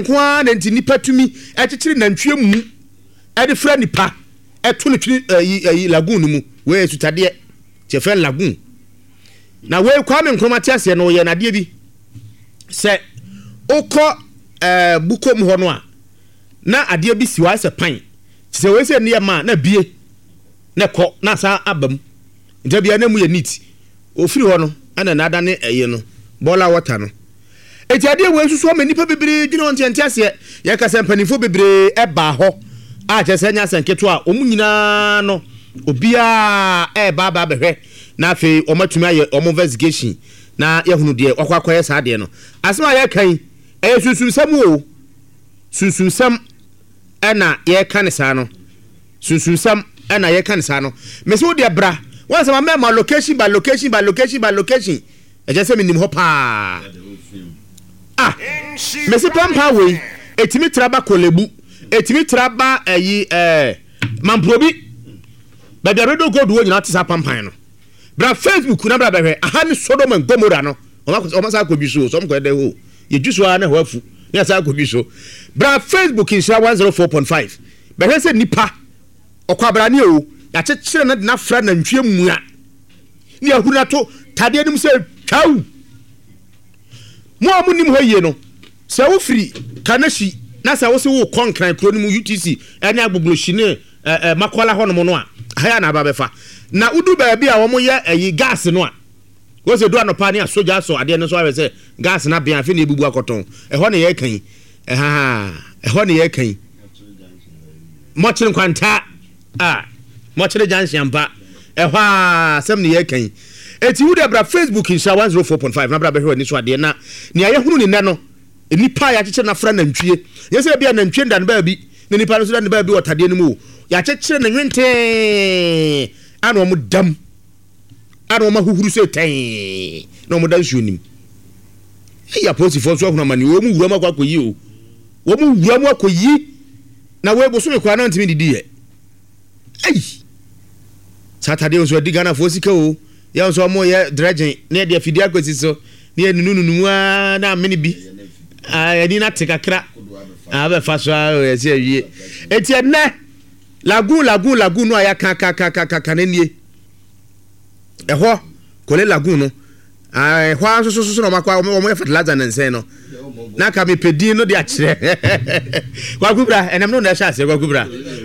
kwa na nti nipa tumi ekekere nantwie mu e de fra nipa e to ne twi lagoon mu we sutade che fe lagoon na we kwa me nkromati ase no ye na de bi se okọ bukom ho no a na ade bi si wa se pan se we se ne ma na bie na ko na sa abam nta bia na mu ye neat ofiri ho no ana na ada ne eye no bola water no eti ade we susu o manipa bebre dwene on tiante ase ye ka se mpanifo bebre e ba ho a che se nya senketo a omu nyina no obia e ba behwe na afi o matumi aye o investigation na ye hunu de okwakoye sa de no asema ye kan e sususam o sususam ana ye kan sa no sususam ana ye kan sa no mese wo de bra won se ma location by location e je se minim ho pa mese pampa we etimi traba kolebu etimi traba mamprobi ba de redo god wo nyina tisa pampan no bra Facebook na bra behwe aha ni Sodom and Gomorrah no o ma sa ko biso so mko de ho ye juso ana ho afu ni sa ko biso bra Facebook in 104.5 behwe se nipa okwabra ni o ya chekere na na fra na ntwe mua ni ahuna to tade nim se twaw mo amunim ho ye no se wo firi kanashi na se wo se wo konkran pro ni mu UTC ene agbogloshi ne makola ho no mo no a haya na ba befa na udu ba bia wo mo ye gas no a wo se do anopa ni asoja so ade no so awe se gas na bia afi na ebubu akoton ho ne ye kan ho ne ye kan mo chere kwanta mo chere jansian ba ho asem ne ye kan eti wuda bra Facebook in 104.5 na bra behwe ni so ade na ne aye hunu ni ne no nipa ya kyeche na fra na ntwie yese bia na ntwie ndan ba bi ne nipa no so dan ba bi otade no mu ya kyeche na nwente ano mo dam ano ma huhuru se tan no mo dan suonim ya posifo so hunu mani wo mu wura makwa koyi o wo mu wura mu akoyi na we boso me kwa na ntimi didi ye Saturday so di Ghana fo sika o ya so mo ye dredging na de afidi akwesi so na nunu na mini bi ni na tekakra aba fa so ya se awie eti ene lagoon no aya ka na nie eho kole lagoon no ho so no makwa o mo ye fertilizer na nsen no na ka me pedi no de a kire kwa kubra enem no na sha se kwa kubra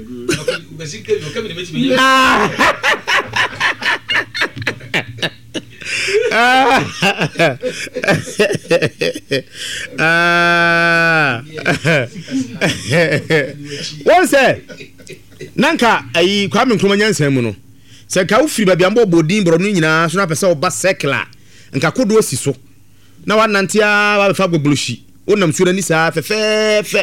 Wọ́n sẹ́ nanka ayi Kwame Nkrumah nyansan mu no sẹ́ ka ufiri babi ambo bodin bro no nyina so na pese oba circle nka kodo si so na wanantia wa fa gbogloshi onam so ni sa fefefe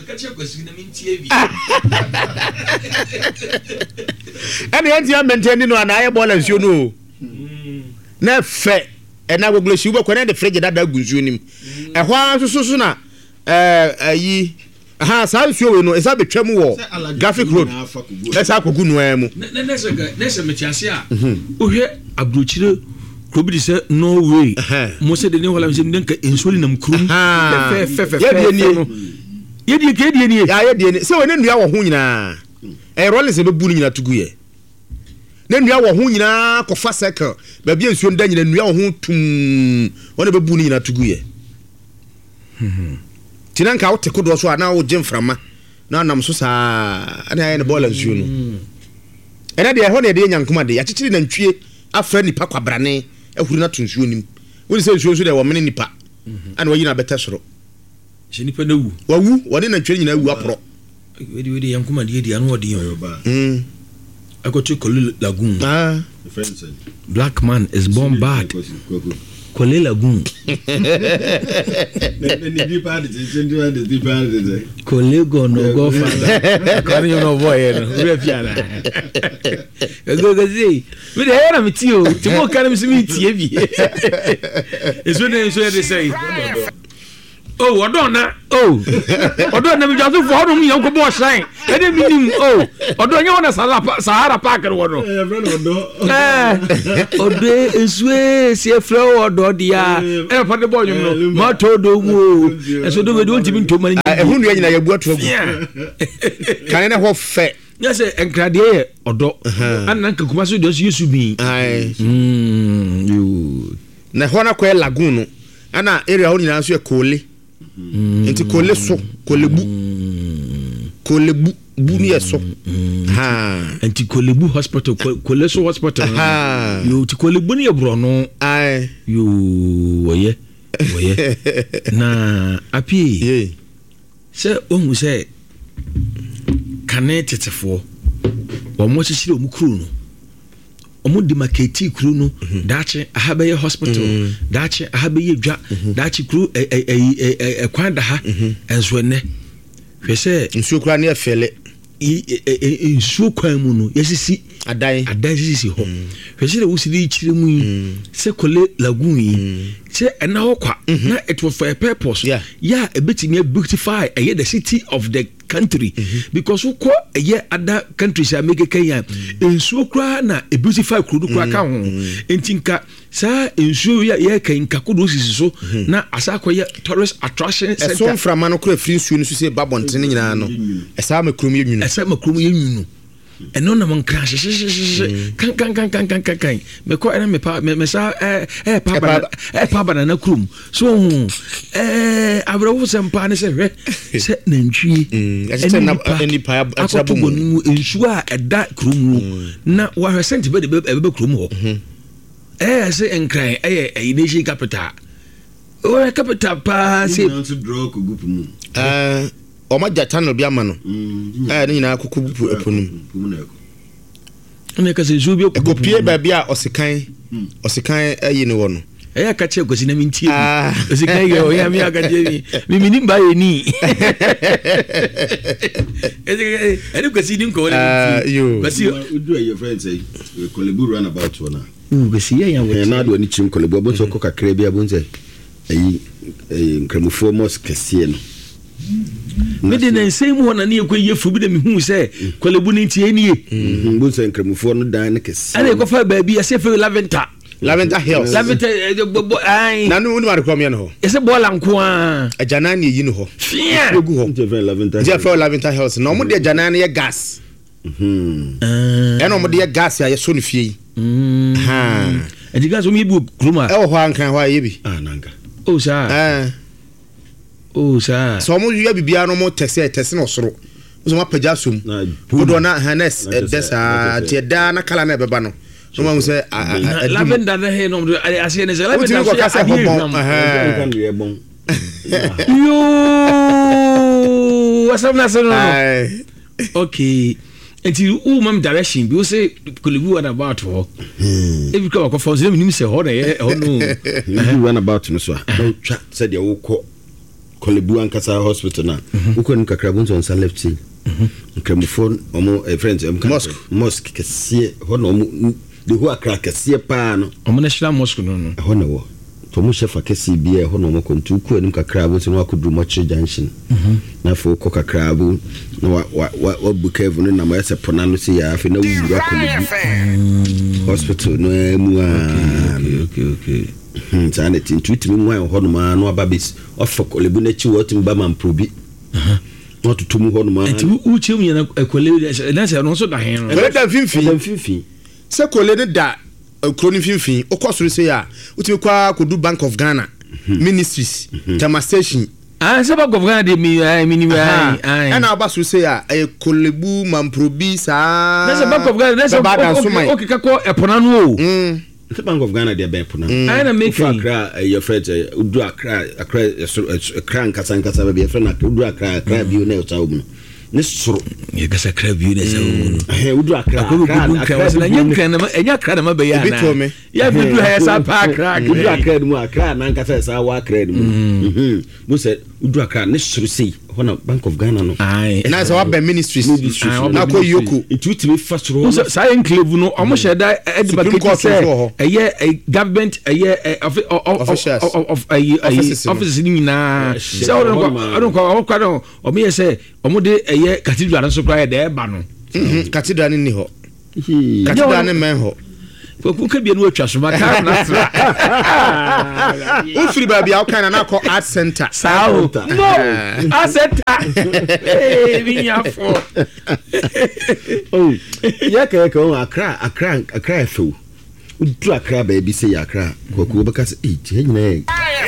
ene yantia maintain no na aye ball nsuo no na fe ena gbogloshi wo kwana de fridge dada gunsuo nim ehwa so na ayi sa nsuo we no esa betwam wo graphic road esa akogu no amu nese metiase a ohwe abrochire Kobidi se no way. Mo se de ne wala se ndenka insoli nam krum. Ye die ke die ni. Ya ye die ni. Se we ne nua wo ho nyina. Rollins be bu ni nyina tugu ye. Ne nua wo ho nyina kofa circle. Ba bia nsuo nda nyina nua wo ho tum. Wona be bu ni nyina tugu ye. Tinanka wo te kodo so ana wo jemframa. Na nam so saa ana ye ne ball nsuo no. Ena de ho ne de nyankoma de ya kikiri na ntwie afra nipa kwabrane ehuru na tunsuo nim woni se nsuo so de wo mene nipa ana wayi na beta soro je nipa na wu wawu woni na ntwe nyina wu apro wedi yankuma de anu odi yo ba akotu Kole Lagoon black man is born bad Kole Lagoon Kole go father kari no boy no we fiana go see we dey hear am ti o ti mo kan mi tie bi eso dey say oh odona oh odona mi jaso fo hono mi yanko bo shine e de minim oh odonye wona Sahara Park no wono ode esue sie flow odo dia e pa de bo nyum no ma to do mu eso do be do ntimi ntoma ni e hunu nyina ya buatu agu kan na ho fe yes enkrade ye odo ananka kuma so do yesu bi ai you na hona kwa lagoon no ana area ho nyina so e kole enti kole so kolebu bu ni eso ha enti kolebu hospital kole so hospital yo ti kolebu ni ebro no ai yo woye na api se ohun se kane tetefo wo mo chichire o mu kru no omo di maketi kru no daache ahabaye hospital daache ahabaye dwa daache kru kwanda ha enso ne hwese nsuo kra ne efele nsuo kwan mu no yesisi adan sisi ho hwese le wusidi chire mu se kole lagoon yi se ena ho kwa na it was for a purpose yeah ebetimi beautify the city of the country because uko other countries are make Kenya ensuo kra na e beautify kru kra ka ho entinka sa ensuo ya kan kakodo sisi so na asako ye tourist attraction center so mframa no kra free nsuo no so se babonten nyina no esa makrom ye nwunu eno na mon crash kan me ko ena me sa pa banana krum so abro sempa ne se nantwi eni pa atrabo nu ensuo a eda krum na wa hwesent be krum ho se enkran nation capital o capital pa se draw ko gupu mu o ma jatano bia ma no ni nyina akuku bupu eponum ne ka se zubi ko pie ba bia osikan ayi ne wo no ka che ko sina mintie osikan ge o ya mi aka je mi minim ba ye ni ko sinin ko yo kasi udu your friends say kolebu run about one besi ya wo na do ni chim kolebu abonso ko kakra bia bonse ayi nkramufo mos kese no mede na nsem ho na ne ekwe fu bi de me hu se kolebu ni tie nie bu se nkramufo no dan ne kese ana ko fa ba bi ase fe Lavender Hills ai na no ni ma kom ye no ese bola nko a ajana ne yi no ho egu ho Lavender Hills no mo de ajana ne ye gas eno mo de ye gas ya ye so no fie ha edi gas o mi bu kruma e ho ankan ho aye bi nanka o sa so mo yu bibia no mo tese no soro so ma paja som bodo na hanes desa tie da na kala na beba no so ma say lavender na he no ase ne lavender ko ka se ho bon yo wasam na so no okay enti u mam direction bi o say kolebu what about ho if you go for them nim say ho na ye ho no you run about no so twa said ya wo ko kolebu ankasa hospital na uko nim kakra bonso on left side nkramufo omo friends mosque kesie ho no de ho akra kesie pa no omo national mosque no ho na wo to mo chef akesi bia ho no mo kontu uko nim kakra bonso no akodru mochi junction na fo ko kakra bu no wa bukevu no na mo yese pona no si ya afi na wura kolebu hospital no emu okay tane tintuitimi mwan ho no ma no ababis of kolebu na chi wotim ba man probi no tutum ho no ma enti u chim yana kolebu na se no so da hen no kole da finfin se kole ne da kroni finfin o kosoro se ya utimi kwa kodu Bank of Ghana ministries Tama station se Bank of Ghana de minimum ana abaso se ya kolebu man probi sa na se Bank of Ghana na se okay kako epona no the Bank of Ghana de be pona I na make Accra your friend udu Accra nkasa be your friend udu Accra bi na o tawo mu ne soro ye gasa Accra bi na sa mu udu Accra na nyankan na enya Accra na mabe ya na ya bi du ha sa pa Accra udu Accra mu Accra na nkasa sa wa Accra mu mu se udu akra ne soro sei hona Bank of Ghana no na say what ministries na ko yoku itu timi fa soro sa enclave no omo sheda edibaketi say eye government eye offices ni na say I don't omo ye say omo de eye cathedral no so kra de e ba no cathedral ni ho cathedral ni men ho Kuka bi no atwa so maka na tra. Ufiri ba bia uka na call art center. Sao. No. Art center. Binya fo. Oh. Ya ka on Accra fo. Udu Accra ba bi say Accra. Kwaku beka say je nyina.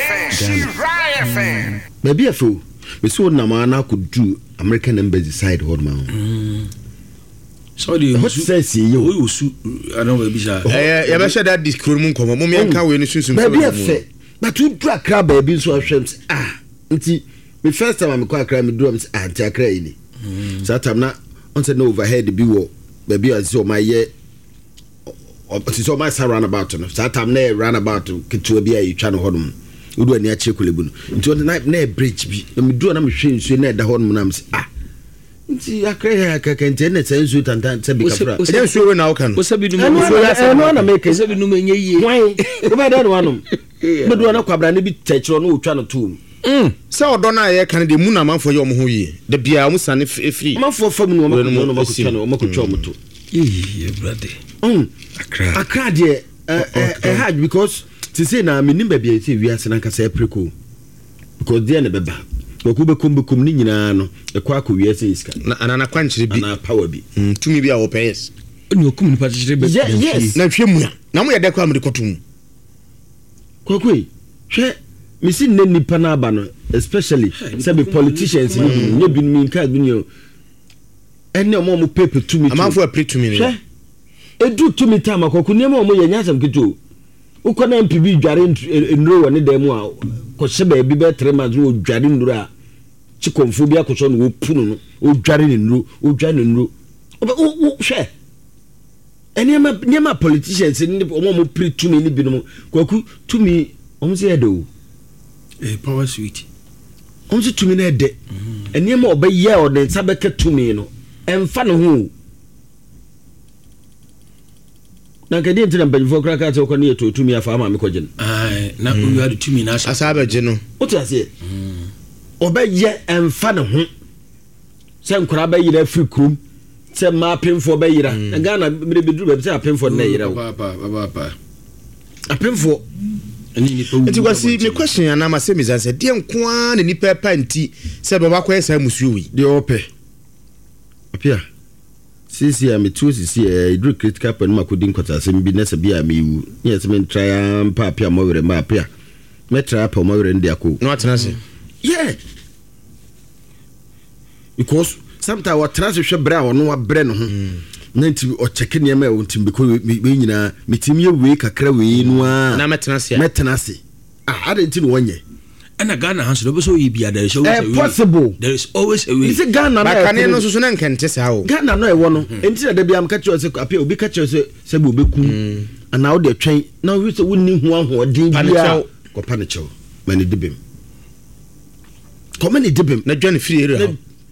Ba bi afo. Me so na ma na kudu American embassy side hold ma. So the what says you I don't know bisa ya be share that disclose mun komo mum yanka we no sunsun ba bi afa but you do Accra ba bi so ahwem nti me first time am kwa Accra me do am anti Accra ni so time na on say no overhead bi wo ba bi as o my ye so my surround about no so time na run about ketu bi ayi twa no hodum udu ani a chekulebu no nti on na bridge bi me do na me hwe nsu na da hodum na am nti akra ka kente sensu tantan se bi kafra e so we na okan o sabi dum no na make sabi dum enye yie why o ba da no wanom me do na kwabra ne bi techro no otwa no tum se odo na ye kan de mu na manfo ye omo ho yie de bia omo sane free manfo fam no omo makotwa no makotwa omo to brother akra de hard because to say na me nimba bia say wi ase na kasa apreko because there ne beba Wakuba kumbukum ni nyina no ekwa akowia se iska na kwanchire bi na power bi tumi bi a opes oni okum ni patchire be yes na hwemu na mo ye de kwa me kotum kokoi hwe misi nne nipa na aba no especially sabi politicians ni nye bi mi nka bi ni ene mo paper tumi amanfo apre tumi ni hwe edu tumi ta makoko ne mo ye nyasam keto ukona MPB dware nro woni dem a ko sebe bi be 3 months wo dware nro a chikomfo bi akoso no wo punu no wo dware nro wo dware nro wo hwe enema politicians ni omo pre tumi ni bi no kwaku tumi omo se edo power suite omo se tumi na ede enema obaye o den sabeka tumi no emfa no ho na kedi ntina mbajifo kraka te okoni eto tumi afa ma me kogin na you had tumi na asaba je no otiase obaye emfa ne ho se nkura ba yira free krum se ma pemfo ba yira na Ghana me be duru be se apemfo na yira papa apemfo enti kwasi me question ya na ma se mizanse de nkoa ne nipa pa nti se baba kwa esa musuo wi de ope apia sisi am to sisi do critical pen makodi nkota se mbi na se bia mewu yes me try am pa apia mo were ma apia me try pa mo were ndi akọ no atena se yeah because sometimes what transfer bra wono wa bre no ho nanti o check ne ma o ntim be ko we nyina metim ye we kakra we nu a na metena se ade nti no wonye and Ghana has no so you be there is possible there is always a way is Ghana na kan no so na nkente se ha o Ghana no e wo no enti na da bia am ka che se apia obi ka che se bu bekum ana wo de twen na wo se wonni hu ahoden bia ko pa ne chew mani dibem komani dibem na dwane free area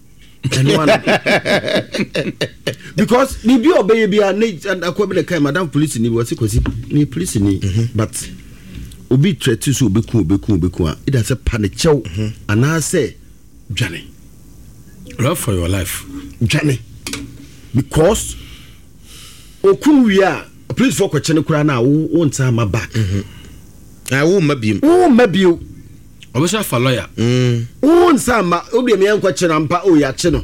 because ni bi obey bia na akwa be kai madam police ni wo se kosi ni police ni but obi threat so obeku a it has a panic chew and I say Johnny run for your life Johnny because okun wi a police for kwachene kura na wo nta ma back wo mabiem obesa fa lawyer wo nsa ma obi me yankwa chena mpa o ya che no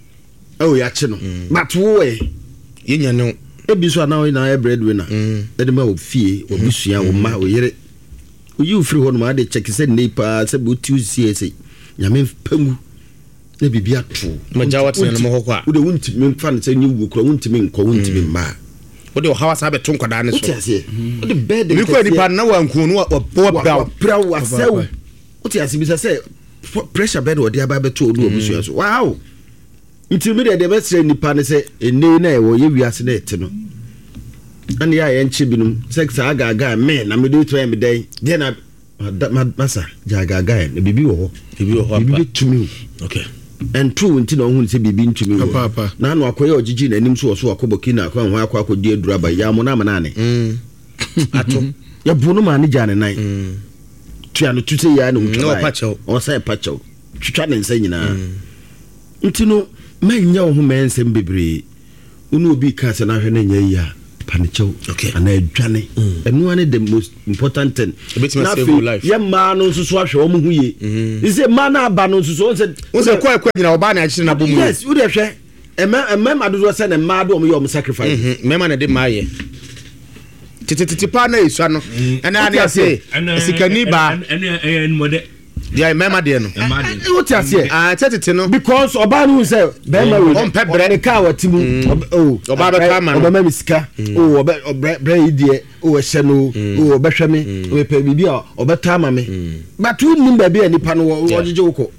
but wo yenya no ebi so na na breadwinner ede ma ofie obusua wo ma o yere you free one ma de check say nepa say butu CSA nyame pangu na bibia to maja watena no mo kwa wo de wunti me fa ne say nyu kura wunti me nko wunti me ma wo de hawa sa be to nkoda ne so wo de bed ni ko ni pa na wanku no wa bra wa sew wo ti ase bi say pressure bed wo de aba be to odu obusua so wow nti me de be sere nipa ne say enne na e wo ye wiase na ete no ani ya yenchi binum sex aga me na me do try me dey na masa jagaga na bibi wo ho bibi tumi okay and true nti na ohun se bibi ntumi wo na no akoye ogigi na anim so so akobokina akwa ho akodi aduraba ya mo na manane ato ya bunu ma ne jane nan tua no tute ya no mutwa o sai pacho twitwa ne nsa nyina nti no manya wo ho mensem bebre unu obi ka se na hwe na nya ya panicho ana adwane enu ane the most important thing na save life ya ma no nsusu ahwe wo hu ye ise ma na aba no nsusu on se kwa nyina oba na akire na bomu yes wo de hwe emma do se na ma do o yo sacrifice mema na de ma ye titi pa na isu no ana ani ase sikani ba en mode dia mema de no what you say titi no because oba no say be ma we on pepper ne ka watimu oba be ka ma no oba ma misika oba idie o hye no oba hwe me o pe bibia oba ta ma me but who nim ba bia nipa no ojeje woko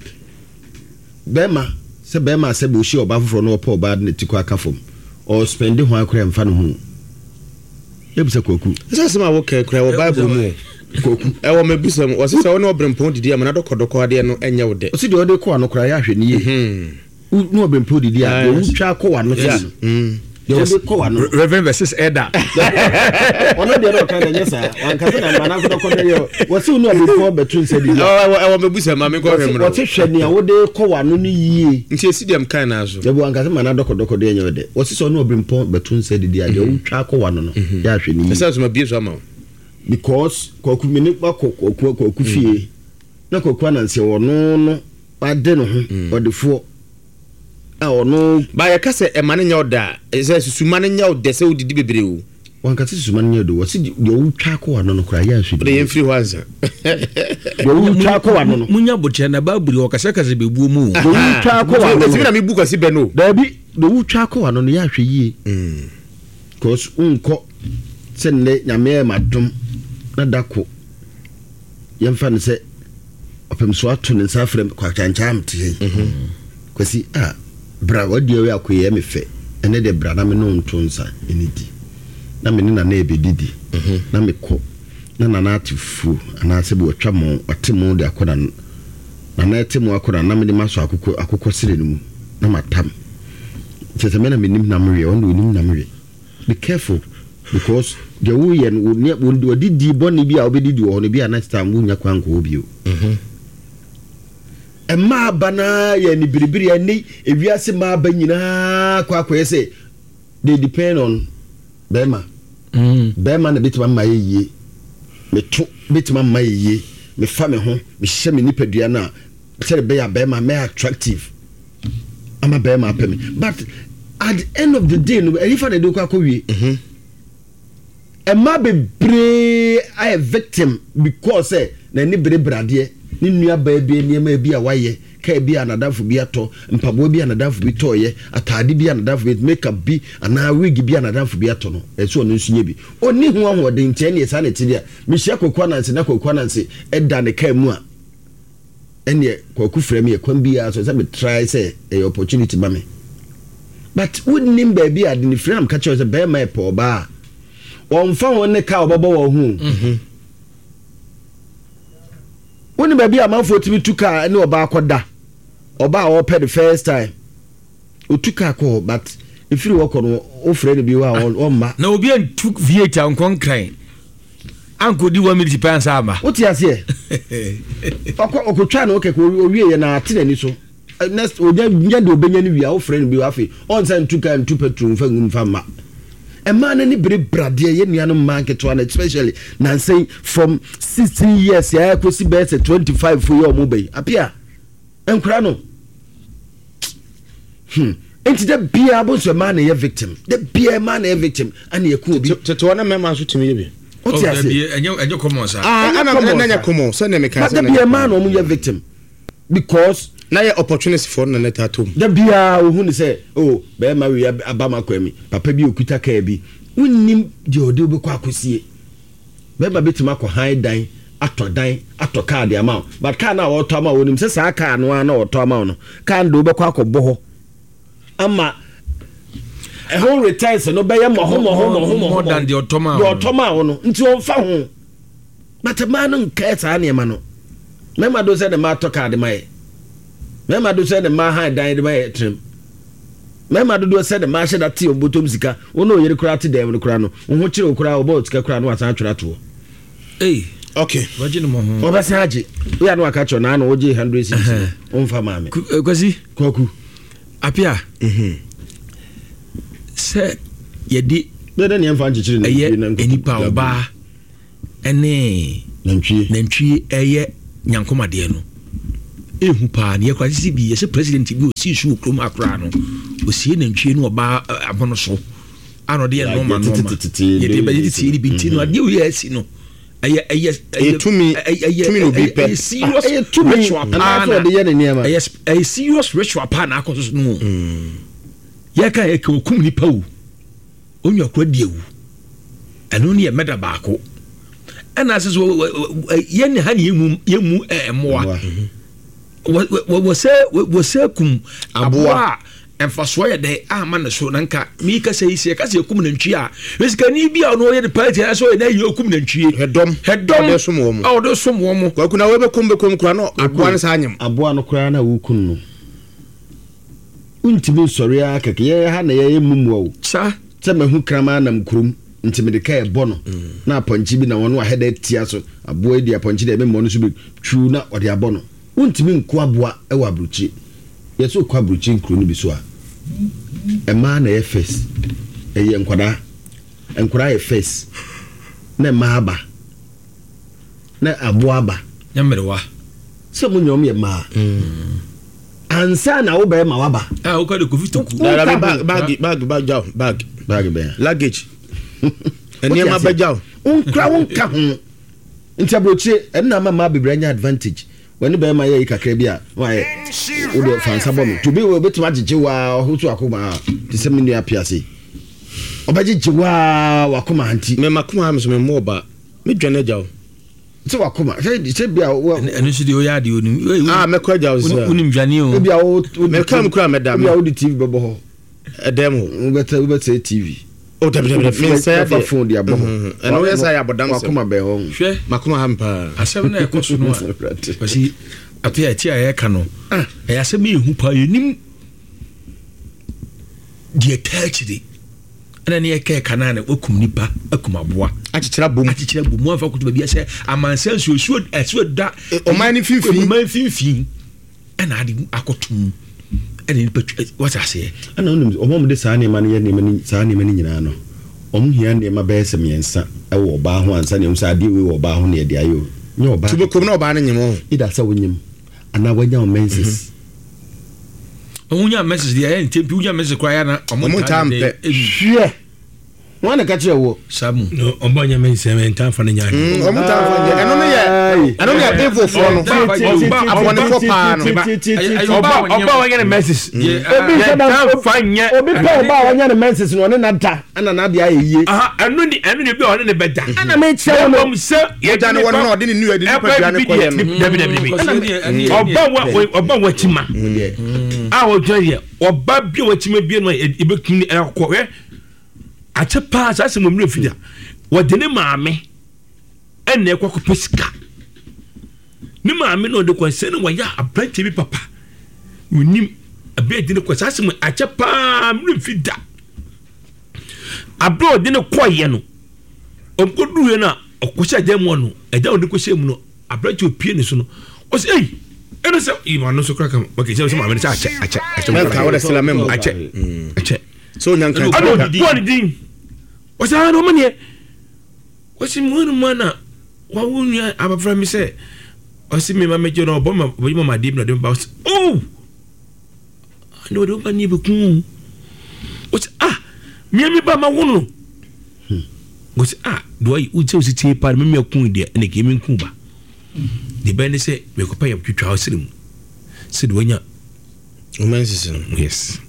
be ma se be o shi oba foforo no opa oba ne tiko aka fom o spend ho akora mfa no hu ebisa koku esa sema wo kra wo bible mu koku e wo mebisa wo se wo no obrempon didi am na dokodoko ade no enye wo de o se de ode ko anokra ya hwe ni ye no obrempon didi a wo twa ko wa no se de ode ko wa no Reverend versus Elder ono de no kan enye sa wan ka se na mana ko de yo wo se no obrempon betun se didi e wo mebisa ma me ko hwe mro wo se hwe ni a wo de ko wa no ni yie nti esidiam kan na azo de wan ka se mana dokodoko de enye wo de wo se no obrempon betun se didi a de wo twa ko wa no no ya hwe ni esa so ma bie so ma because koku mini ba koku fie na koku ananse wono no ade no ho odefo ono ba ya kase e mane nya oda ese susuma ne nya oda se odidi bebre o wan kase susuma ne nya oda wose de wutwa ko wa no kra ya hwe de yen free wanza de wutwa ko wa no munya boche na baburi o kase kase bebuo mu de wutwa ko wa no de na me bu kwasi be no da bi de wutwa ko wa no ya hwe yie cause unko se ne nyame madum na dako yemfa ne se opem so ato ne nsa frem kwa chancham tie kwasi bra wodi we akoye me fe ene de bra na me no nto nsa enidi na me na ebedidi na me ko na atifu ana se bi otwa mo atemo de akoda na etemo akoda na me de maso akokɔ sire no mu na matam tete me na me nim na mwe on nim na mwe be careful because the woyen would didi boni bia obedidi wo no bia next time wunya kwanko obio emma bana ya ni biribiri ani ewiase ma ba nyina kwakoye say they depend on bema na bitima ma yeye me to bitima ma yeye me fa me ho me hye me nipadua na say be ya bema me attractive ama bema pay me but at the end of the day no if I do kwakowie Emma be bre a victim because na ni bre brade ni nua ba bi niam bi a waye ka bi anadafo bi ato mpabo bi anadafo bi toye atade bi anadafo bi makeup bi ana wig bi anadafo bi ato no eso no nsunya bi oni hu ahode ntie ne esa ne tidia mi hia kokwa nanse na kokwa nanse eda ne ka mu a ene koku frem ye kwan bi a so say me try say a opportunity ba me but wouldn't ba bi ade ni frem ka che say be ma e po ba on fa won ne ka obobo wo hu woni ba bi amanfo timi tuka ne oba akoda oba wo pay the first time otuka ko but if you work on o friend bi wa on ma na obi an took V8 an konkran anko di 1 minute pan sama oti ase okotwa na okeko owie na atene ni so next oja de obenya ni wi a o friend bi wa fe on say tuka and two petrol fa ngum fa ma a man any very brade ye nuano market one especially na say from 16 years ya ko si be 25 for your mobile apia enkura no enti the bia bo so man ye victim the bia man ye victim and ye ku obi to na mema so timi ye bi o ti ase enye common sa ana common so na me kan say the bia man o mu ye victim because na ye opportunity for na let atom da bia o hu ni say oh be ma we abama kwami papa bi okuta ka bi unnim de ode obi kwa akosie be ba betima ko han dan ato card amount but car na wo to ama wonim say sa car no na wo to ama no car ndo be kwa akobbo ho ama e ho returns no be ye mo ho more than the otoma wo no nti o fa ho but man no care sa ne ma no mema do say the ma to card mai mema do say the ma high dan the mai trim mema do say the ma she that ti obotom sika wono yere kura ti dem no kura no wo kire kura obo sika kura no asan twera to okay wajin mo ho obasa haji we anu aka cho na no oje 100 cedis onfa maame kwasi kwaku apia se yedi beda ne mfa nchechire na enipa oba ene nantwie eye nyankomade no ehu pa ne yakwa sisi bi ye president bi o si su krom akra no o sie nantwie no oba abono so ano de no ma no ma ye de be titi ni binti no ade o ye si no tumi no be pe serious ritual pa na akoso no ye ka ye ka okum ni pa wo onyu akwa die wu eno ne ye meda baako ana aseso ye ne ha ne yemu emoa wo se kum aboa emfaso ye de ama na so nanka mi ka sei se ka se kum na ntwi a esika ni bia no ye de party aso ye na ye kum na ntwi hedom de somo mo de somo mo kwa kuna we be kum kura no aboa ne sa anyam aboa no kura na wo kun no untimi sori akeke ye ha na ye mumu o sa se mahu krama na mkrum ntimi de ka ebo no na aponchi bi na wono aheda tia so aboa di aponchi de be mo no so be tru na ode abo no untimi nko aboa e wa bruchi yeso kwa bruchi nkru no bi so a ema na ye face eye nkwada ye face na ma aba na aboa aba nyamerewa se munyom ye ma ansa na wo be ma waba o ka de covid to ku bag be luggage eni ma ba jaw unka ho ntabroche enna ma bebranya advantage when be ma ye kakra bi a why wo do fansa bom to be we betima gege wa hotu akoma ti se menu apiase obagege wa wakoma anti me makoma am so me mo ba me dwane jaw ti wakoma se bia eno si de o ya de onu me kwa jaw se unim dwane o bia o me kam kura me da bia o di tv bebo ho edem wo beta tv o da me say ya phone dia bo eno yes ya bodam se wakoma be ho hwe makoma hampa asem na ekoso no kwasi apia ti aye ka no ya asem ehu pa yenim die tachidi ana ne yake kana na okum nipa akum aboa achichira bom afa kutu bia se amansan so da o mani finfin ana ade akotum ana nipa what I say ana onum omom de saa ne ma ne ne mani saa ne mani nyina no omhia ne ma be semiensa e wo ba ho ansa ne umsa ade we wo ba ho ne de ayo nye oba tubekom na oba ne nyimo ida sa wonyim ana wanya menses omunya message dia en tempi unya message kwa ya na omontampe hwe wana ka kire wo samu no ombanya mense menta fa ne nya omontampe eno ne ya evil for no abone for pa no oba wanya ne message obi fa nya obi pa oba wanya ne menses no ne na da ana na dia ye eno ni bi one ne beda ana me kire wo mo se ye da ne wono ode ne new ade ne pa bia ne koye no oba watima a wo twa oba bi watima bi no ebekun ekwo ache pass asem mo mrefida wode ne maame enne ekwa pesika ne maame no de kwanse ne waya abrante bi papa unim abedi ne kwasa asem ache pa mrefida abro de ne koye no omkoduye na okosha dem no eja ode kosha mu no abrante opie ne so no o se ei eno se ima no so kra kam okay se maame ne ache ka wala sala memo ache so nyanka what din what's that no money what's in mana wa wunya abafra mi say osi me mama jo no oboma bo mama dim na dem bout oh no do ba ni be kun what's me ba ma wonu what's do I u tell si pa me kun de na ke me kun ba de ben say me ko pa ya twitwa osirim se do nya o menses yes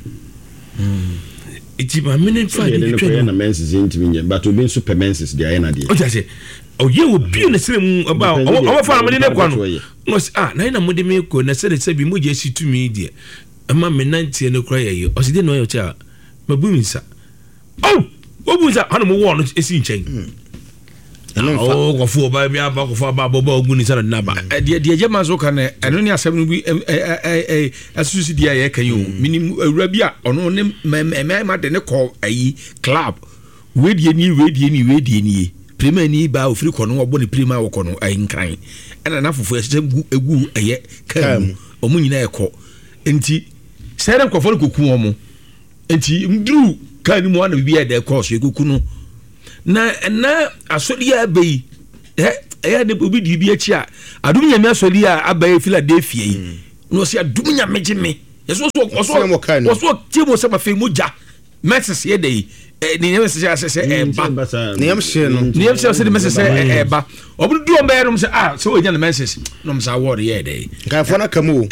iti ma minute fa de ko na menses intimi nya but obi nso permenses de ayena de o ja say o ye wo bi na sirem aba o fa amade ne kwa no no na ina mode me ko na se bi mo je si tumi de ama me nantie ne kra ye o se de no yo cha mabu nsa o bu nsa ana mo wo no esi nchen oh kofo ba bi aba kofo ba boba ogun ni sana naba de je mazo kan eno ne asem no bi asusu dia ye kan yo minim awura bi a ono ne ma de ne call ayi club we die ni prima ni ba ofiri kono obo ne prima wo kono ayi nkran ena na fofo asem egu eye kan omu nyina ekọ enti sere nkofo koku omo enti ndru kan ni mo ana bi ya de course ekuku no na asodi ya bei ne obi di bi achi a adum nya me asodi ya abai Philadelphia yi no se adum nya megeme yeso so timo se ma fe moja Messi ye dey ni nyam se ba nyam se no nyam se de Messi se ba obu du o be no se se o nya na Messi no msa award ye dey kan fo na kamu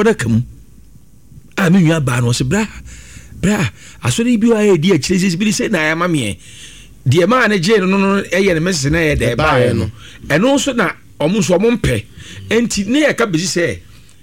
me nwa ba no se bra asodi bi wa ye di achire bi se na ya mame die ma na je no eye ne Messi na ye dey ba no eno so na omo mpe enti ne ya ka bezi se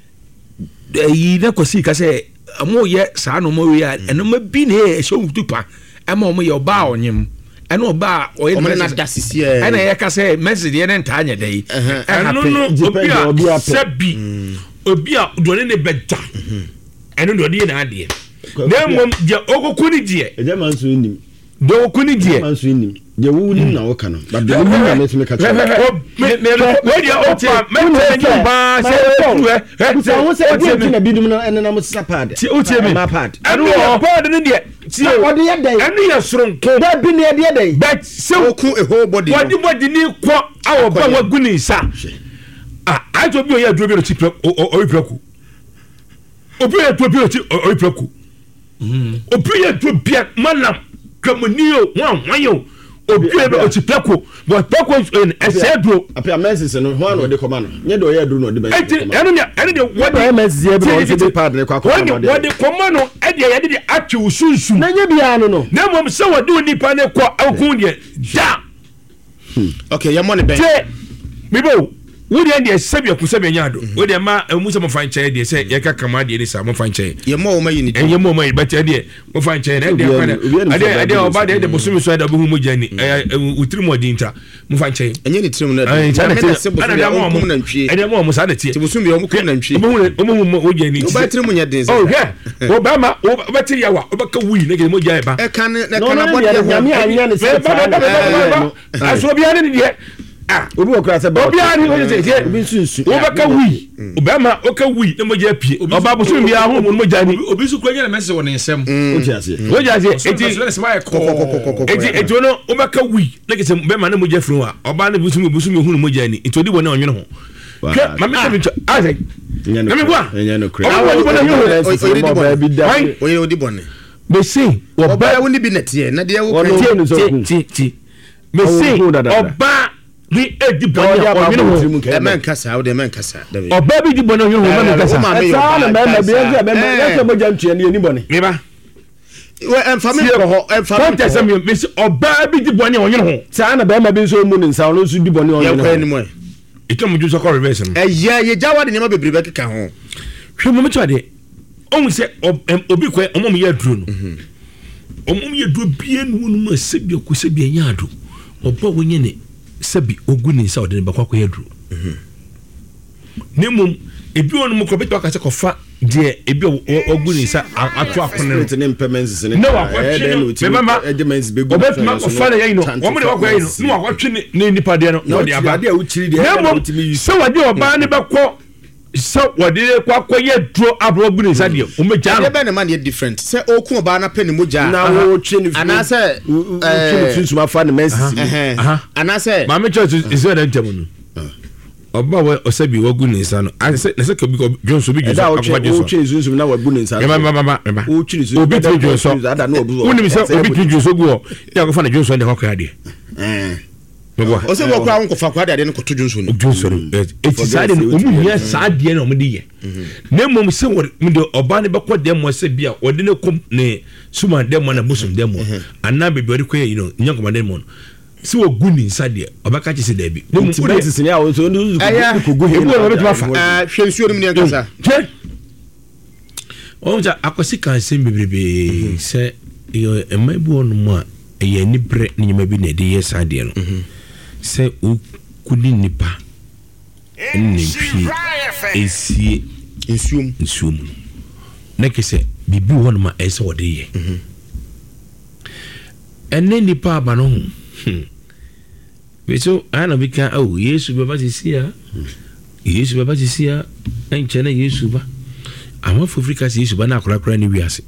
yi na kosi ka se amo ye sa no mo wi a eno ma bi ne so tupa ama omo ye oba onyem eno oba oye na dasisi ena ye ka se Messi de ne nta anya dey eno no obi a sebi obi a do ne beda eno do de na ade na mom je okokuni die eje man so nim do okuni die man so nim je wo nim na wo kana ba de wo na me ka cha me dia opa me tell ba say so wo say bi na bidum na ene na mo sapad ti o tie me mapad eno pad ne die ti o de ye dai eno ye soronko da bi ne de dai but so oku e whole body body ni kwa awo ba wa guni sa I to bi o ye duro bi o ti o ipraku obi ye to bi o ti o ipraku obi ye to bia manam kamunio wanyo obi ye o ti praku but praku en esedro apia Messi no ho na de komano nye do ye duro no de ba eno de what Messi ye bi o ti pad ne kwa what de komano e de ye de atwe usunsu na nye bia no na mom se wode onipa ne kwa akun de da okay ya money ben bibo wo de ande sebi akusebe nyado wo de ma mu se mo fanche de se ye ka kama de sa mo fanche ye mo o mayi ni ye mo mai but de mo fanche na de kwa ade oba de bosumi so da bo hu mo jani utiri mo dinta mo fanche enye ni tirim na de ade mo sa de tie bosumi ye mo ko na ntwi mo jani o ba tirim nya den oh he o ba ma o ba tiri yawa o ba ka wi na ge mo jai ba e kan na body ya nyame anya ne se aso bia ne de obi okra se ba obi ani o se obi sunsu o ba ka wi obama o ka wi na mo ja pie oba bo so bia ho mo ja ni obi su kwa nya na Messi won nsem o ti ase eti no o ba ka wi na ke se obama na mo ja fru a oba na busu hu mo ja ni eti odi bo na onwene ho ke mama se bi ase na me bua nya no kra oye odi bone be say oba woni bi netie na de wo ti me say oba ni edi boni onwene ho men kasa o de men kasa oba bi di boni onwene ho men kasa esa na me bi enze me enze mo jantue ni boni me ba we enfami ko ho enfami ko tese me oba bi di boni onwene ho sa na be ma bi so mu ni nsa no so di boni onwene ho ye ko ni mo ito mo ju so ko reverse no ye jawa de nyama bebre be keka ho hwe mo mecho de on se obi ko omom ye duro no omom ye duro bie no no ma sebi ko sebi anya ado oba wonye ne sebi oguni nsa ode ne bakwa ko ye duro nemum ebi onu mo ko beto aka se ko fa de ebi oguni nsa ato akone ne implements ne no akwa mama edements be go obetuma ko fa na ye no wo mo de wakwa ye no no akwa ne nipa de no no de aba de a uchiri de nemum se wade oba ne bekọ so wade kwa ye duro abro oguni nsa de o meja no be ne man ye different se okun oba na pe ne moja na wo twe ni ana se finsu ma fa ne Messi ana se ma me church is there dem no oba we osabi waguni nsa no ase na se ko bi Johnson bi Johnson akwa Johnson o twe zunsu na waguni nsa mama o twe zunsu obi twe Johnson ada na obu woni mi se obi twe Johnson go ya ko fa na Johnson de hokwa de o se wo kwa won ko fa kwa de ne ko to Johnson eti sade no omu hia sade na omu de ye na mom se wo de oba ne bekọ de mo se bia ode ne kom ne suma de mo na busum de mo ana bebi ode ko ye no nyanko de mo si wo guni nsade obaka chi se da bi no Messi se ya o so ndu ko go he no be twa fa hwensuo no me nkasa o ja akosi kan se bebrebe se yo emabu onu mu a ye ni bre ni nyama bi na de ye sade no sɛ okudi nipa nnepie esie nsuom na kese bibi wɔ no ma ɛsɛ wɔde yɛ ɛne nipa aba no ho so ana bi ka yesu baba sisia yesu baba sisia nkyɛn na yesu ba ama fofrika sɛ yesu ba na akora ne wiase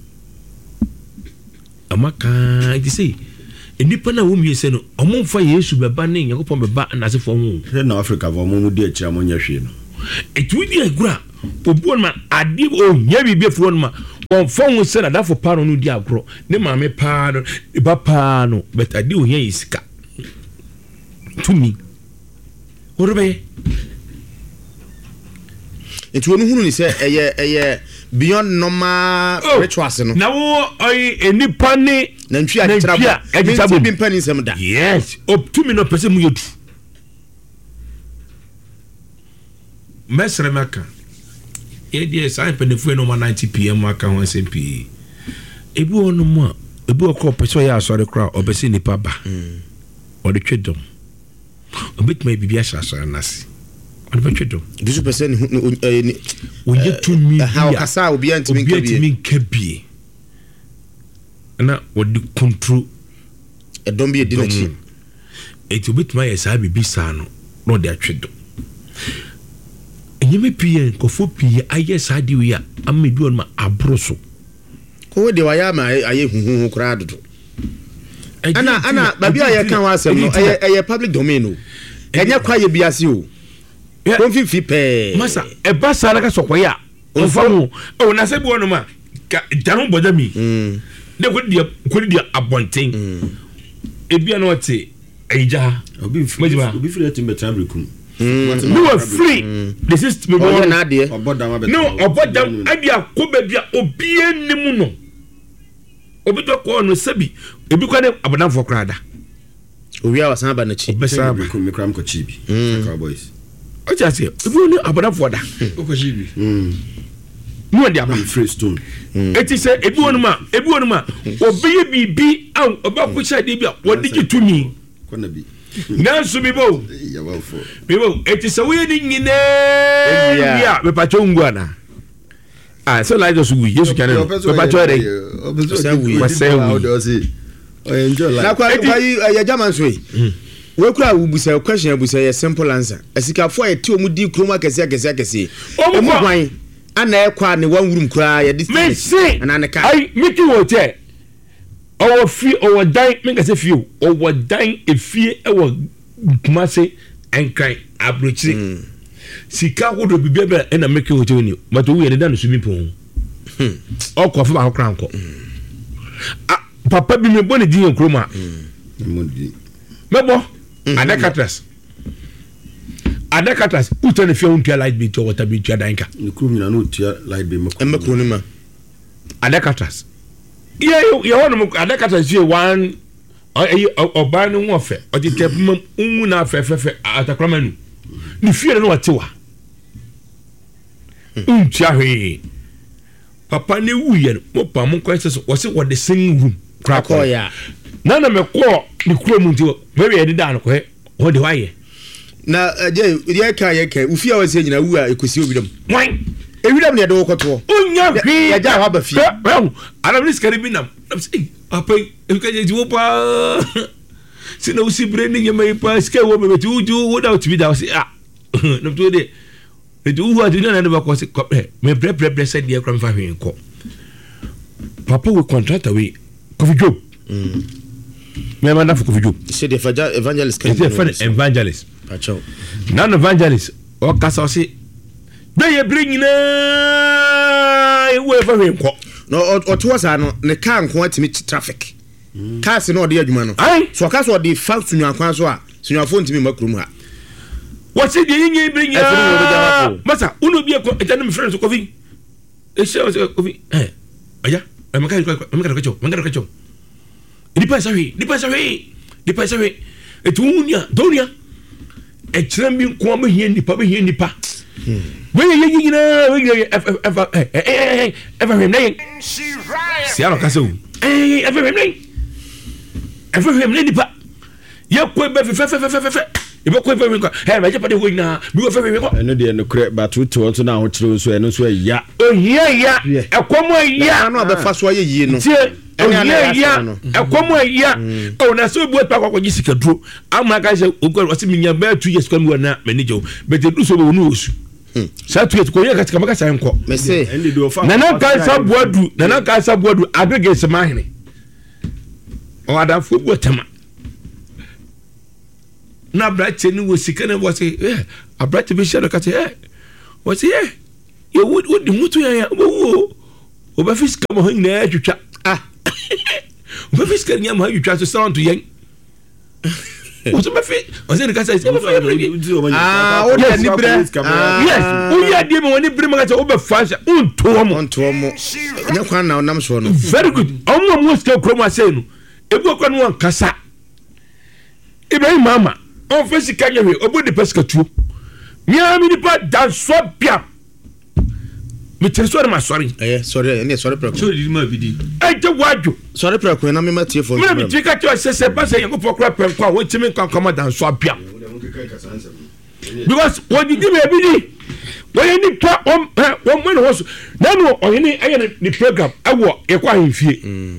ama ka di sɛ nipa na wo mie sɛ no ɔmo mfa yesu baba ne Nyankopɔn baba na se fo ho na Africa fo mo di akira mo nya hwe no etu di agura obuon ma ade o nya bibia fo no ma on fo ho sɛ na dafo pa no di agro ne maame pa no ba pa no but ade o nya yisika to me orbe etu onu hunu ni sɛ ɛyɛ beyond normal rituals no na wo enipa ne na ntwi akitabo bi mpani nsɛm da yes up to me no pese mu yedu mesre maka ye sai penefu no 90 pm aka ho SMP ebi onu mu a ebi okọ pese ya asore kra obese nipa ba ode twedom obit may bibia shasha nasi ode twedom 2% onye to me ha okasa obi antimi nkabie na wodi control edom bi edinachi eti obit may sa bibi sa no no de atwedo enyeme pie nkofo pie aye sa de wi a amedu on ma abroso ko de wa ya ma aye huhu kra dodo ana babi aye kan wa asem no aye public domain o enye kwa ye biase o kon fifi pe masa e ba sa na ka sokoya o fa mu o na se bi wonu ma janu bodami de ko di abonten ebia no te eja obi free timbetam rekum no are free the system me na ade no obodam ade akoba bia obi enim no obi to ko no sabi ebi kwa ne abodan fo krada owi a wasan ba na chi besaba me kram ko chibi cowboys o ja se ebi ne abodan fo da ko chibi no ade aba free stone eti se ebi wonu ma obi ye bibi an oba ko cha de bia wodi gitumi ko na bi nanso bibo ya wa fo bibo eti se we ni nyine ya me pa chongu ana so like just we yesu kan me pa chore enjoy life na kwa ya jaman so we kura ubusa question abusa ya simple answer asikafo ya ti omudi kroma kese omu kwan ana ekwa ne wan wurum kura ya distance ana ne ka ai miki wote owo fi owo dan me kase fi owo dan efie ewo kumase enkran abrochiri sika wodo bibia na miki wote oni but wo ye ne dan so mi pon okọ fa ba kranko papa bi me boni din kroma mebo adakatas utane fi on tia light bi to water bi tia danka ni krum na no tia light bi makro ni ma adakatas ye wono adakatas ye one oba no wo fe o ti tepum unwu na fe atakrama nu ni fi no watewa untia hwe papa ne wuye mo pa mo kwese so wo se wo de sing room krako ya na me ko ni krom nti we ye de dan ko he wo de waye na je ye ka ufia wa se nyina wu a ekosi obidam wan ewidam ne de wo koto unya hwe ya ja ha ba fi ana ni skari binam say papa e ka je wo pa sina usi brand ni nyama pa ska wo me tu wo da ti bi da say no to de edu wa ti na ba ko se me bre se de kram fa hwen ko papa we contract away Kofi Job me manda for Kofi Job c'est des evangelist evangelist pacho nan evangelist o kasa o se be ye bring na e wo fa hwen ko no o to wasa no ne ka nko atimi traffic cars no de adwuma no so ka so de fa sunwa kwan so a sunwa fo ntimi makrum ha what say the yin bring ya masa uno bi ko etanu me friends Kofi e se Kofi aya mangara kacho di pasa we etunya donia e trembi ko ma hie nipa we we yina we ever him name si alo kaso ever him name nipa ye ko be fe ibeko fa mi kwa me je pade ho nyina bi wo fa mi ko eno de no kure batu to on so na ho kire so eno so ya ohia ekomo ya na obefa so ye yie no ohia ekomo ya o na so bu pa kwa jisika duro ama ka se ogwa wasi minya ba 2 years kwa mi na manager but du so be wonu osu sa 2 years ko ye ka tika maka san ko me say nana ka sa boadu agrege se mahene o adafo bu tema na brache ni wo sika na wo say abrache be share ka say wo say ye would mutu ya wo ba fiska mo hin na atwitwa wo ba fiska ni mo atwitwa so sound to yen wo so ba fi o say ka say ba fa o de ni bre yes o ya de mo ni bre mo ka say o ba fa unto mo nya kwan na onam so no very good o mo ska kromo say no ebu kwa no kasa Ibrahim mama on fait si kanya we obo de pesca tu mi ni pa dan so bia me tere so ma sorry sorry pro so di ma bidi e je waju sorry pro ko na me ma tie fo me mi tika to se ba se yango pokra pen kwa wo timi kan kama dan so bia because what did you be when you pa on when was na no oyini aye ni program awo e kwa himfie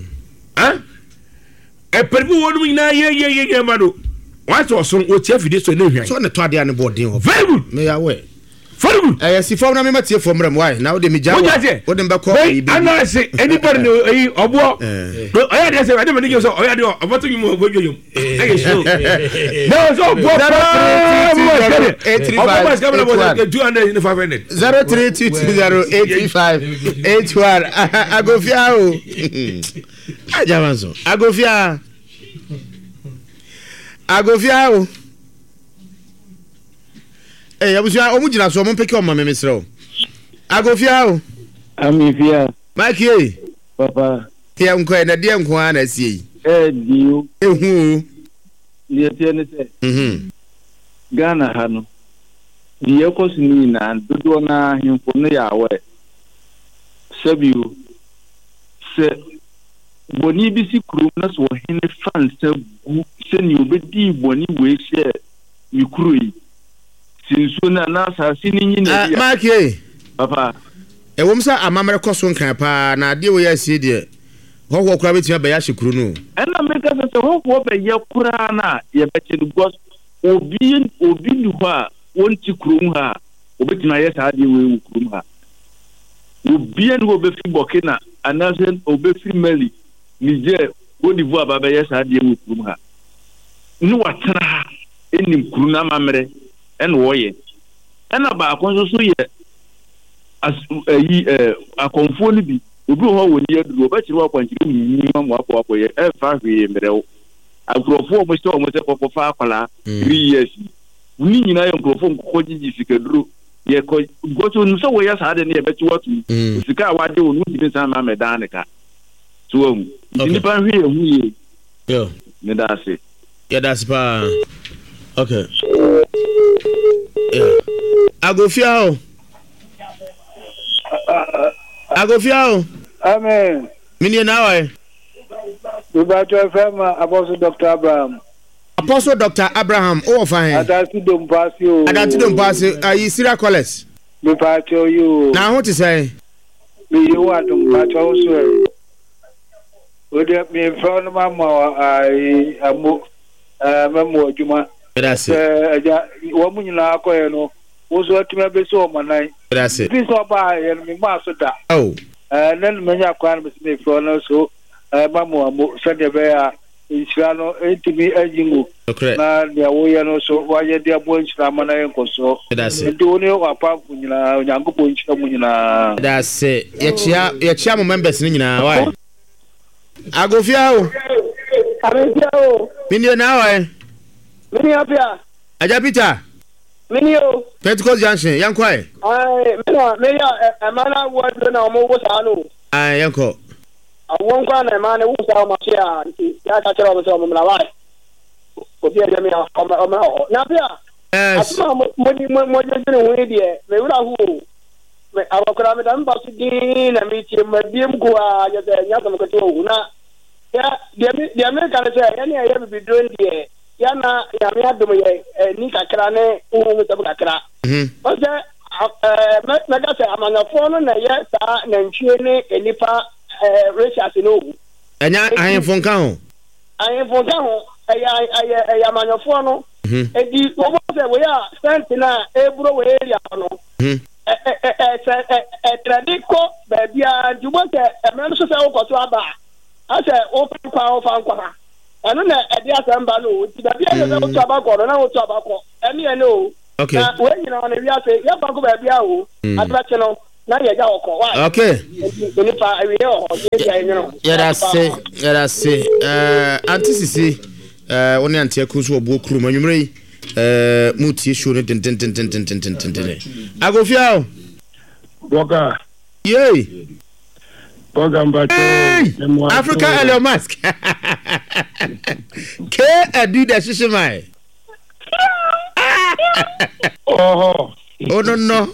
e perbu wonu nyina ye mado what was on o tie fide so na hwan so ne to ade an boarding ho very good me ya we very good si fo na me ma tie fo mram why na o de me ja o de mbe ko ibi ana se anybody no obo oya de se ade me nige so oya de obo to nyimo obo joyom aye so no so obo 0322083581 agofia o ajamanso agofia o abusia omugina so ompeke omma memesre o agofia o amifia maki papa tia nko na de nko ana sie dio ehu ye tiene se Ghana ha no die kosini na dodo na himfo no yawe sabiu se boni bi si kuru na so hene fan se ni obedi boni we se mi kuru yi sinso na sa sini nyina dia maki papa ewom sa amamre koso nkan pa na de wo ya sie de ho kura betima be ya hekuru no ena meka se ho be ya kura na ye beche du gos obi du ha wonti kuru ha obetima ye sa de we kuru ha obi en go be fi Burkina anasen obe fi Mali Niger Côte d'Ivoire baba ye sa de we kuru ha ni watara enim kuru na mamre en woye ena ba akonso so ye akonfo ni bi obi ho woni adu oba chiri wa kwanchiri ni mamu akọ ye e fa hwe mrewo agrofo mo se popo fa akwala 3 years ni nyina ye agrofo nkoko jiji sikaduro ye ko goto nso wo ya sa de ne ye beti watu sika wa de onu ti san ma medan ka so ni pa hwe hu ye yo ne da se ya da se pa okay agofia o amen mini na why we ba to FM Apostle Dr. Abraham o fine adati dom pass ayi Sira College we pa to you na ho ti say me you adom pa to so we dey me from mama ai amu memo adwuma that's ja wo munyina akoye no wo so atime be so omanai that's it this oba ye me ma so da oh then menya kwan me from no so mama amu so de be ya insano etimi ajingu na dia wo ye no so wa ye dia bo nchira mana ye nkoso ndo ne wa pa kunyina onyangopo nchira munyina that's it ye chia mo members ni nyina why agofia o mini na why mini apia aja Peter mini o Pentecost Junction yankwai me amana wo na mo wo sa no yanko awon kwa na amana wo sa ma sia ya ta tro mo so mo la wai ko bia de me o na bia asma mo je ne wo die me wura hu me awakura me dan ba su di na mi ti me biem ko a ya de nya ko ko to na ya de me ka se ya ne ya be don die yana ya me adum ye ni kakra ne wo so kakra o se mega se amanyafo no na ye sa na ntwie ne enipa ratios no wu enya ahemfo nka ho ya amanyafo no edi wo se we ya sentina eburo we area no tradiko babia jubo se emre so se wo koto aba ase wo fa anu na edi asamba no ti babia ye wo to aba ko na wo to aba ko eni ene o okay we nyina na wi ase ya fa ko babia o atrache no na ye ja okọ wa okay ni fa wi e o ye enyo ya da se antisisi woni antia kuso obo kru manwumre mutie show ne den agofia boga yey boga mbato Africa Elon Musk ke adu da shishimai oh no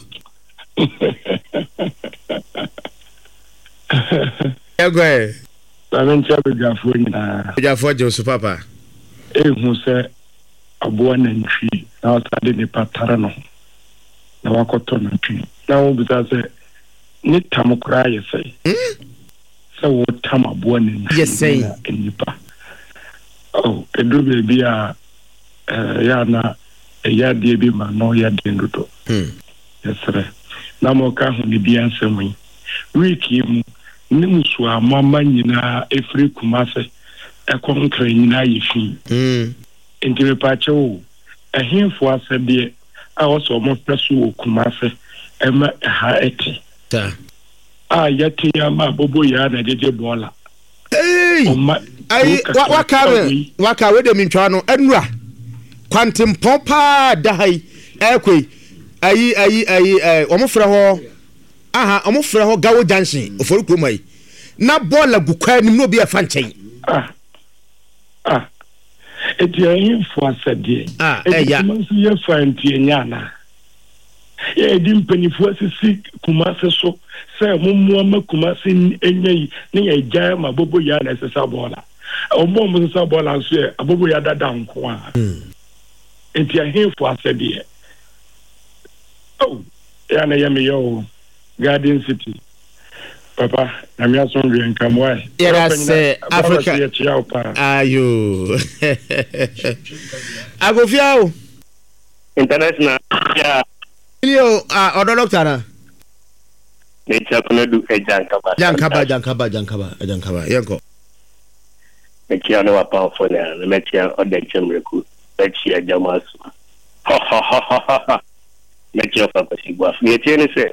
Egwe Tavencha bejafo nyina bejafo Joseph papa ehu se aboa na ntwi na otade ne patara no na wakoto na ntwi na wo bisa se ni tamukra yesai se wo tam aboa na ntwi yesai nipa oh edu bebi a ya na ya de bi ma no ya de ndodo yesere na mo ka hu ni bi ansem yi wiki mu ni musu amama nyina efri kumase ekonkra nyina yifi enti me pa chewo ehemfo asebe a woso mo presu okumase ema ha eti ta yati ya ma bobo ya na jeje bola wakawe de mintwa no enura kwantem popa dai ekwe ayi omofre ho omofre ho gawo junction oforu kromai na bola gukwa nim no bi afa nchen eti ehemfo asebe ya ye fanti nyana ye di mpanifo asisi kumase so se mummu ma kumase enyai ne ye gya ma bobo ya na sesa bola omo mo sesa bola so ye abobo ya dada nko a enti ehemfo asebe ya na yemi yo Garden City papa na mi aso nwe nkamwa era se Africa ayo agofia international ya Ilio odo doctor na Nature konedu jankaba yanko mekia no wapa for na mekia odeche mreku mekia jamasu mekia papa sigwa mekia ne se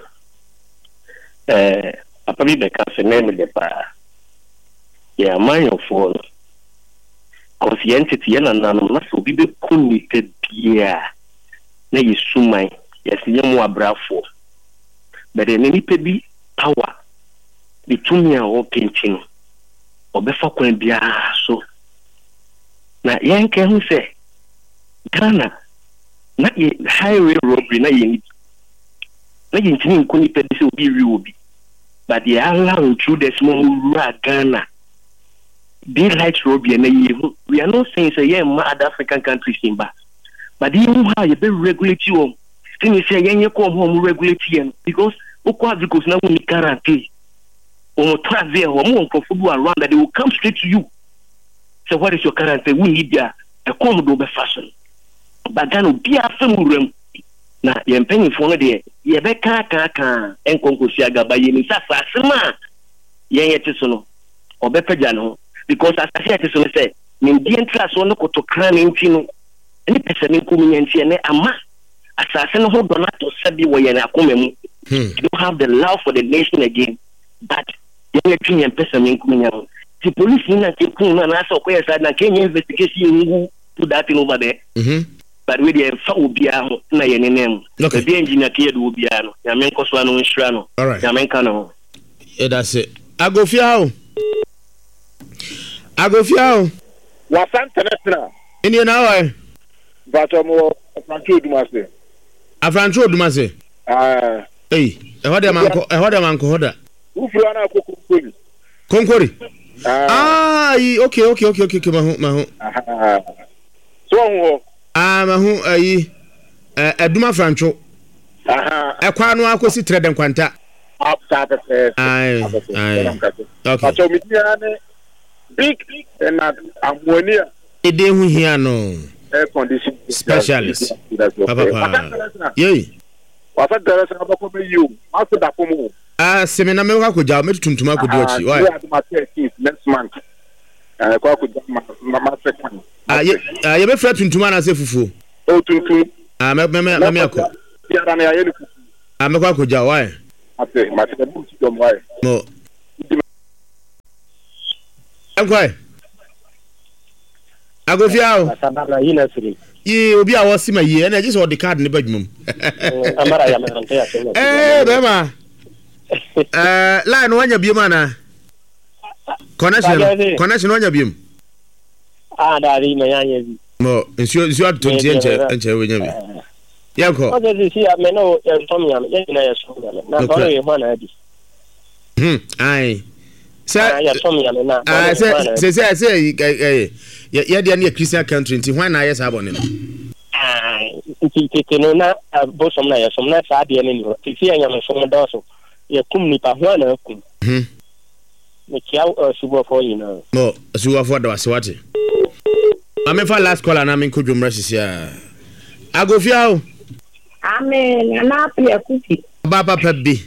papa bi be ka se name de pa ya manyo for conscientity yana nanu na so bi be kunni te bia na yisumai yesiyemu abrafo but any pebi power between ya o pinching obefa kwan bia so na yenke hu se Ghana na highway robbery na yin na yin tini nkoni pedi se obi ri obi but they allow through the small rural Ghana daylight robbery na yin we are not saying say yeah other African countries in ba but you how you be regulate you thing say yenye ko home regulate yen because ukwa because na we guarantee o travel o mo comfortable around that they will come straight to you. So what is your guarantee? We need a come do be fashion but then be a famurem na ye penny for there ye be ka enkonkosi agaba ye ni sasa sema yenye tisono obepeja no because as I said tisono say me di entrance no koto kran ntino any person nkomi ntie ne ama assassin who do not to sabi we na komemu you don't have the love for the nation again but you think and person nkomi the police na tekun na so ko yesa na Kenya investigation ngu to that in over there but we dey fa obia na ye ne nem the engineer ke do obia no ya men koso anu nhira no ya men ka no that's it agofia wa santenatra ini na why but mo Afrancho Odumase ehode manko hoda ufuru ana konkori okay mahu so ho mahu ayi aduma francho ekwa no akosi trade nkwanta ai okay so me ne big and ammonia ede hu hia no air condition specialist papa yey wasa dara sa bako me you maso da pomo semina me kwa koja me tuntuma akodi ochi why next month kwa koja ma second ye be fra tuntuma na se fufu o tuntum me akọ ya na ya yelu me kwa koja why ate ma se bu ti dom why no enkwai agofiao sabala yina siri ye obi a wo sima ye na just o the card ne badwum amara ya merante ya so bema line wanya biema na connection wanya biem dari na yanya bi mo nsio atonti enche wenya bi yanko o de si ameno ya tomya na ya so na baro ye hwana adi ai sa ya tomya na se ya dia na Christian country nti hwan na ya sabone no nti no na bosom na ya som na sa de ne ni ti ya nyame som do so ya kum ni pa hwana kum me kia subo for you know no subo for da wasewate amefa last call na me kodwomra sisia agofiao amen na apia kuti baba pabi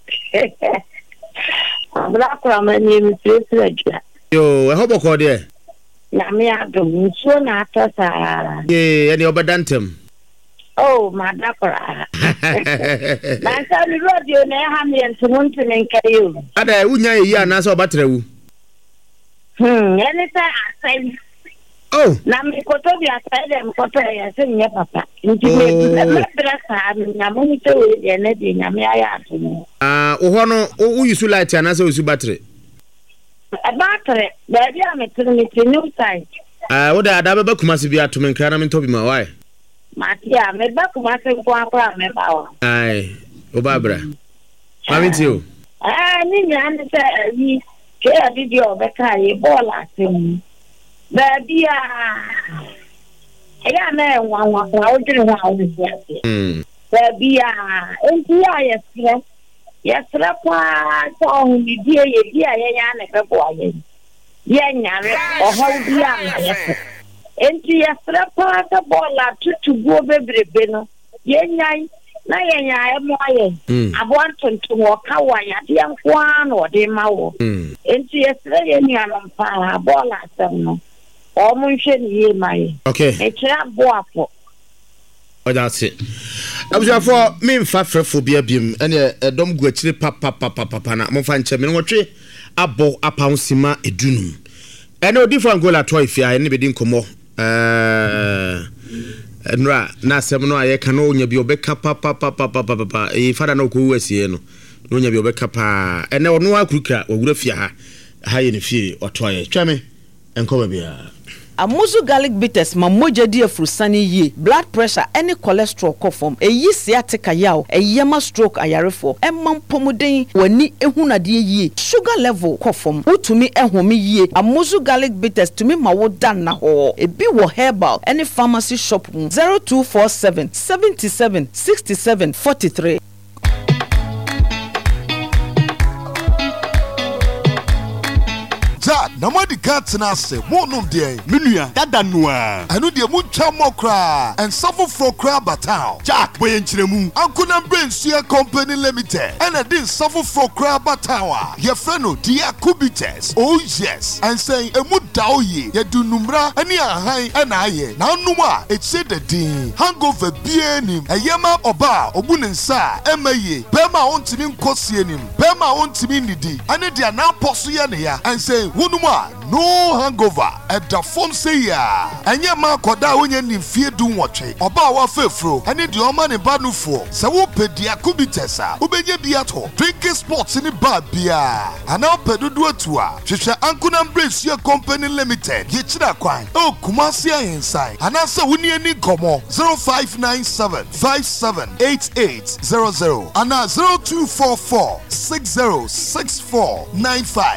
abrakra mani mi tresra yo hobo ko de na me adom so na atasa eni obedantem oh madakra na sa ni radio na ha me entumuntu nenkayo ada unya yi anasa obatrewu ene sa asai oh na me koto bi asai dem koto ya se nya papa nti me brasa na mo ni to ye na de nya me aya atum wo no wo yusu light anasa usu battery battery baby am to new side wo da baba kumase bi atum nkra na me to bi ma why matia me ba kumase ko akwa me ba wa ai o babra mami tio ni nya ne se yi ke video be kai bola tim baby ya na wa o jiri wa o ni ya baby enti ya yesra kwa so ni die ye dia ye ya na be bo aye ye nyare o ha bi am ye enti yesra kwa ta bola tutu go bebrebe no ye nyai na ye nyai mo aye abon tonton o ka wa ya de nkwa na o de mawo enti yesra ye ni anom pa bola sam no o mo nhwe ni ye mai okay e kira bo afo that's it. Abuja for me mfa frefo bia biem ene edom gu akire papa na mo fa nche me nwotwe abo apaunsima edunum ene odi for Angola to ifia ene be di nkomo enra na asem no aye ka no onya bi obeka papa e fada na ko wasie no onya bi obeka pa ene ono akurukra wawura fia ha ye ne fie otoye twame enko ba bia Amuzu garlic bitters ma moja di afrusani ye blood pressure any cholesterol kofom eyi sciatica yaw eyema stroke ayarefo emam pomuden wani ehunade ye sugar level kofom utumi ehome ye Amuzu garlic bitters tumi ma wo dan na ho ebi wo herbal any pharmacy shop 0247 77 67 43 na mo di katsina se mo no de menua dada noa anu de mu twa mo kra and suffer for kra batao jack boy nchiremu ankuna brensua company limited and a din suffer for kra batao ye freno dia kubites oh yes and say emu daoye ye dunumra ani ahan ana aye na anuma it said the din hangover bienim eyema oba obunensa emaye bema ontimi nkosie nim bema ontimi nidi ane dia na poso ye ne ya and say wunuma no hangover at the form say ya anya ma koda wonye ni fie du nwotwe oba wa fefro ane de oma ne ba nufo se wo pedia kubitesa ubenye bia to drinking sports ni ba bia ana pedudu atua hwehwe ankuna embrace company limited ye kira kwan o kumasi ahensai ana se woni ani komo 0597 578800 ana 0244 606495